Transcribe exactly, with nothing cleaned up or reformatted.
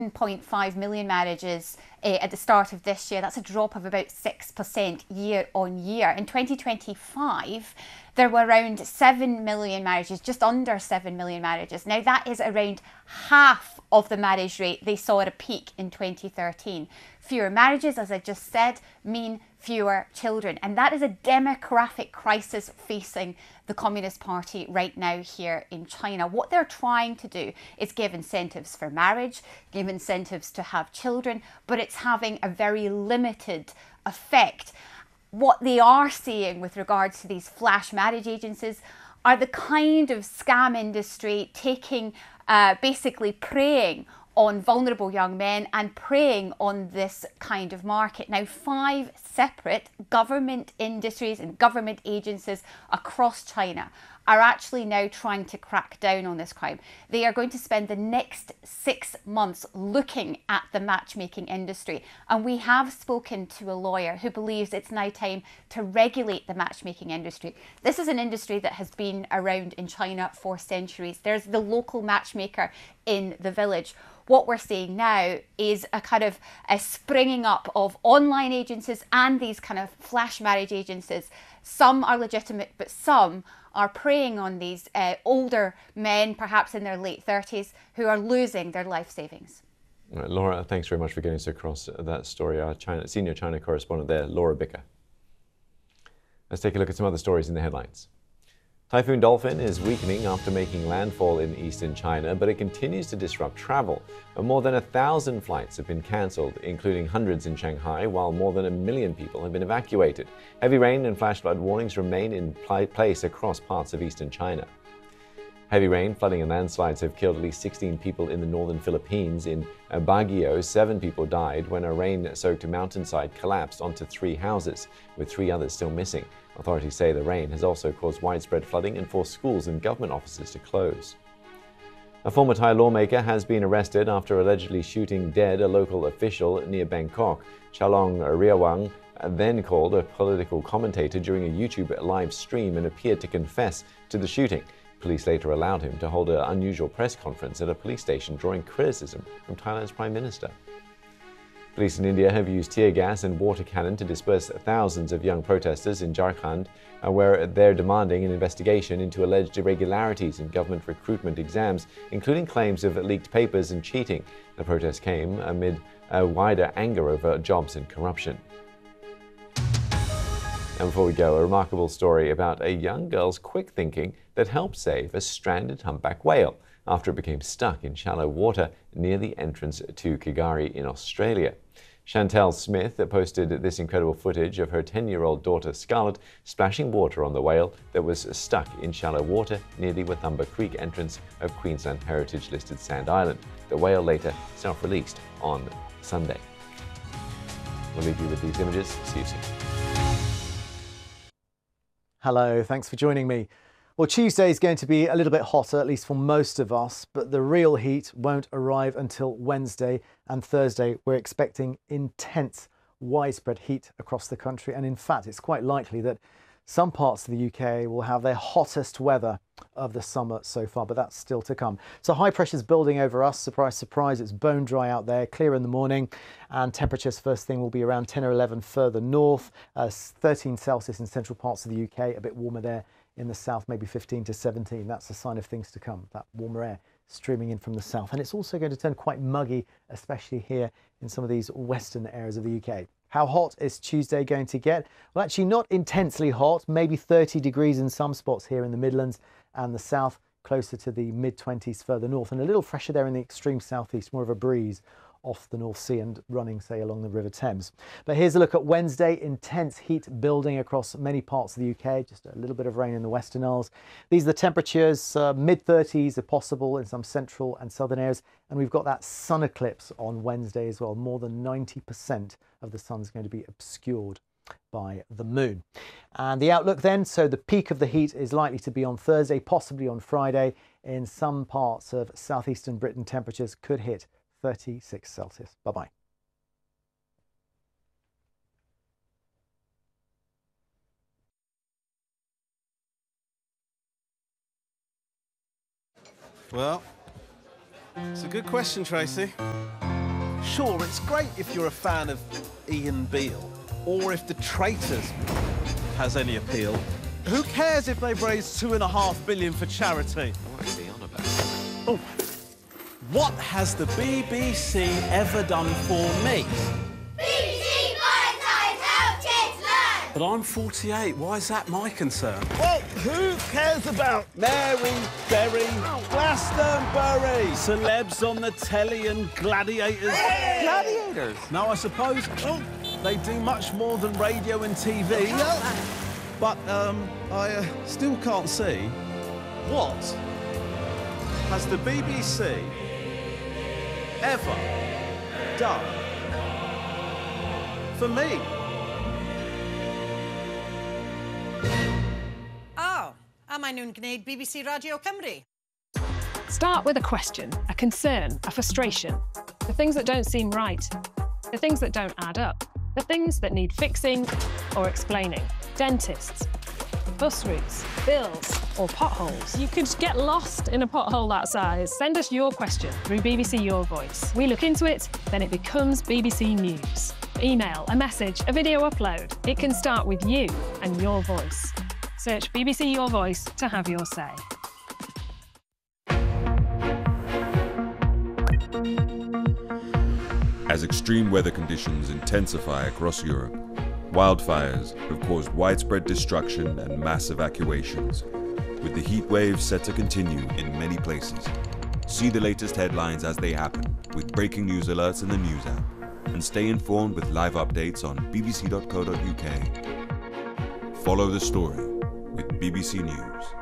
point five million marriages uh, at the start of this year. That's a drop of about six percent year on year. In twenty twenty-five, there were around seven million marriages, just under seven million marriages. Now, that is around half of the marriage rate they saw at a peak in twenty thirteen. Fewer marriages, as I just said, mean fewer children. And that is a demographic crisis facing the Communist Party right now here in China. What they're trying to do is give incentives for marriage, give incentives to have children, but it's having a very limited effect. What they are seeing with regards to these flash marriage agencies are the kind of scam industry taking, uh, basically preying on vulnerable young men and preying on this kind of market. Now, five separate government industries and government agencies across China are actually now trying to crack down on this crime. They are going to spend the next six months looking at the matchmaking industry. And we have spoken to a lawyer who believes it's now time to regulate the matchmaking industry. This is an industry that has been around in China for centuries. There's the local matchmaker in the village. What we're seeing now is a kind of a springing up of online agencies and these kind of flash marriage agencies. Some are legitimate, but some are preying on these uh, older men, perhaps in their late thirties, who are losing their life savings. Right, Laura, thanks very much for getting us across that story. Our China, senior China correspondent there, Laura Bicker. Let's take a look at some other stories in the headlines. Typhoon Dolphin is weakening after making landfall in eastern China, but it continues to disrupt travel. More than a thousand flights have been cancelled, including hundreds in Shanghai, while more than a million people have been evacuated. Heavy rain and flash flood warnings remain in place across parts of eastern China. Heavy rain, flooding and landslides have killed at least sixteen people in the northern Philippines. In Baguio, seven people died when a rain-soaked mountainside collapsed onto three houses, with three others still missing. Authorities say the rain has also caused widespread flooding and forced schools and government offices to close. A former Thai lawmaker has been arrested after allegedly shooting dead a local official near Bangkok. Chalong Riawang then called a political commentator during a YouTube live stream and appeared to confess to the shooting. Police later allowed him to hold an unusual press conference at a police station, drawing criticism from Thailand's Prime Minister. Police in India have used tear gas and water cannon to disperse thousands of young protesters in Jharkhand, uh, where they're demanding an investigation into alleged irregularities in government recruitment exams, including claims of leaked papers and cheating. The protest came amid a wider anger over jobs and corruption. And before we go, a remarkable story about a young girl's quick thinking that helped save a stranded humpback whale after it became stuck in shallow water near the entrance to Kagari in Australia. Chantel Smith posted this incredible footage of her ten-year-old daughter Scarlett splashing water on the whale that was stuck in shallow water near the Wathumba Creek entrance of Queensland Heritage-listed Sand Island. The whale later self-released on Sunday. We'll leave you with these images. See you soon. Hello, thanks for joining me. Well, Tuesday is going to be a little bit hotter, at least for most of us, but the real heat won't arrive until Wednesday and Thursday. We're expecting intense, widespread heat across the country. And in fact, it's quite likely that some parts of the U K will have their hottest weather of the summer so far, but that's still to come. So high pressure's building over us. Surprise, surprise, it's bone dry out there, clear in the morning, and temperatures first thing will be around ten or eleven further north, uh, thirteen Celsius in central parts of the U K, a bit warmer there in the south, maybe fifteen to seventeen. That's a sign of things to come, that warmer air streaming in from the south. And it's also going to turn quite muggy, especially here in some of these western areas of the U K. How hot is Tuesday going to get? Well, actually not intensely hot, maybe thirty degrees in some spots here in the Midlands and the south, closer to the mid twenties further north, and a little fresher there in the extreme southeast, more of a breeze off the North Sea and running, say, along the River Thames. But here's a look at Wednesday. Intense heat building across many parts of the U K, just a little bit of rain in the Western Isles. These are the temperatures, uh, mid thirties are possible in some central and southern areas, and we've got that sun eclipse on Wednesday as well. More than ninety percent of the sun's going to be obscured by the moon. And the outlook then, so the peak of the heat is likely to be on Thursday, possibly on Friday. In some parts of southeastern Britain, temperatures could hit thirty-six Celsius. Bye-bye. Well, it's a good question, Tracy. Sure, it's great if you're a fan of Ian Beale, or if The Traitors has any appeal. Who cares if they've raised two and a half billion for charity? What is he on about? Oh, what has the B B C ever done for me? B B C Fireside help kids learn! But I'm forty-eight, why is that my concern? Well, who cares about Mary Berry, Glastonbury, celebs on the telly and gladiators? Gladiators? No, I suppose oh, they do much more than radio and T V. But um, I uh, still can't see what has the B B C ever done for me? Oh, am I noon gneud B B C Radio Cymru? Start with a question, a concern, a frustration. The things that don't seem right. The things that don't add up. The things that need fixing or explaining. Dentists, bus routes, bills, or potholes. You could get lost in a pothole that size. Send us your question through B B C Your Voice. We look into it, then it becomes B B C News. Email, a message, a video upload. It can start with you and your voice. Search B B C Your Voice to have your say. As extreme weather conditions intensify across Europe, wildfires have caused widespread destruction and mass evacuations, with the heat waves set to continue in many places. See the latest headlines as they happen with breaking news alerts in the News app, and stay informed with live updates on b b c dot co dot u k. Follow the story with B B C News.